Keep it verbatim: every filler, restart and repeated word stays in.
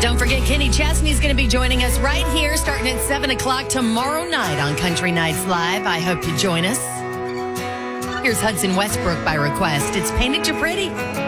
Don't forget, Kenny Chesney's going to be joining us right here starting at seven o'clock tomorrow night on Country Nights Live. I hope you join us. Here's Hudson Westbrook by request. It's Painted You Pretty.